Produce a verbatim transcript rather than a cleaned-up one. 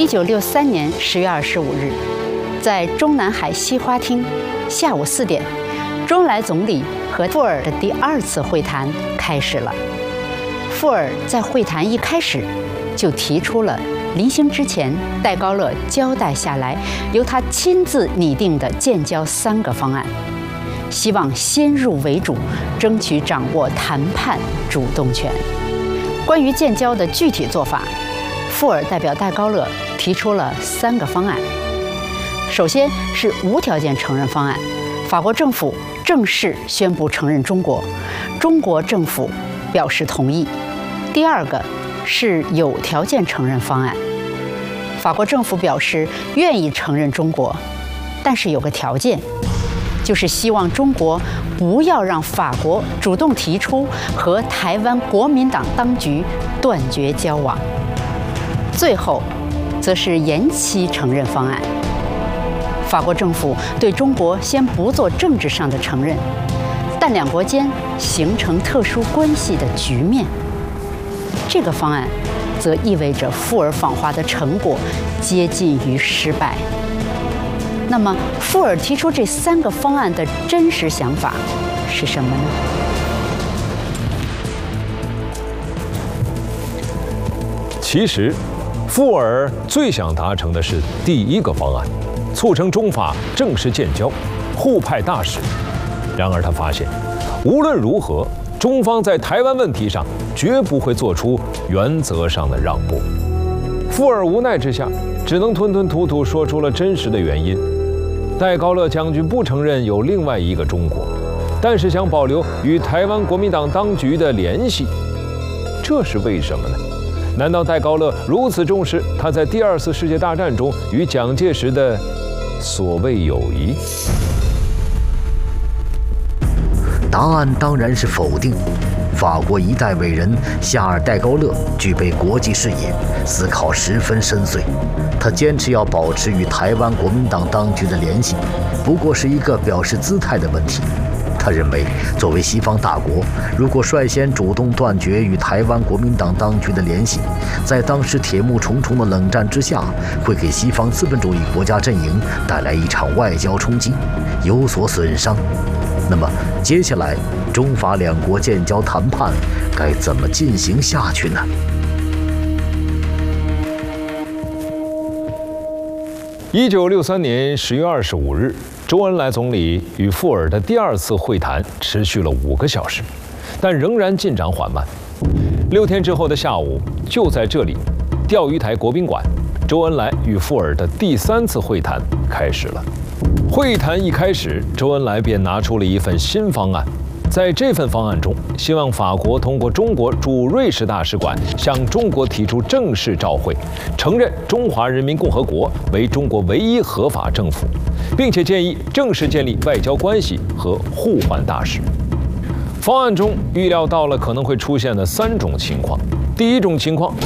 一九六三年十月二十五日，在中南海西花厅，下午四点，周恩来总理和富尔的第二次会谈开始了。富尔在会谈一开始就提出了临行之前戴高乐交代下来由他亲自拟定的建交三个方案，希望先入为主，争取掌握谈判主动权。关于建交的具体做法，富尔代表戴高乐提出了三个方案。首先是无条件承认方案，法国政府正式宣布承认中国，中国政府表示同意。第二个是有条件承认方案，法国政府表示愿意承认中国，但是有个条件，就是希望中国不要让法国主动提出和台湾国民党当局断绝交往。最后，则是延期承认方案。法国政府对中国先不做政治上的承认，但两国间形成特殊关系的局面。这个方案则意味着富尔访华的成果接近于失败。那么，富尔提出这三个方案的真实想法是什么呢？ 其实，富尔最想达成的是第一个方案，促成中法正式建交，互派大使。然而，他发现，无论如何，中方在台湾问题上绝不会做出原则上的让步。富尔无奈之下，只能吞吞吐吐说出了真实的原因。戴高乐将军不承认有另外一个中国，但是想保留与台湾国民党当局的联系，这是为什么呢？难道戴高乐如此重视他在第二次世界大战中与蒋介石的所谓友谊？ 答案当然是否定。法国一代伟人夏尔·戴高乐具备国际视野，思考十分深邃。他坚持要保持与台湾国民党当局的联系，不过是一个表示姿态的问题。他认为，作为西方大国，如果率先主动断绝与台湾国民党当局的联系，在当时铁幕重重的冷战之下，会给西方资本主义国家阵营带来一场外交冲击，有所损伤。那么，接下来中法两国建交谈判该怎么进行下去呢？ 一九六三年十月二十五日，周恩来总理与富尔的第二次会谈持续了五个小时，但仍然进展缓慢。六天之后的下午，就在这里，钓鱼台国宾馆，周恩来与富尔的第三次会谈开始了。会谈一开始，周恩来便拿出了一份新方案。在这份方案中，希望法国通过中国驻瑞士大使馆向中国提出正式照会，承认中华人民共和国为中国唯一合法政府，并且建议正式建立外交关系和互换大使。方案中预料到了可能会出现的三种情况。第一种情况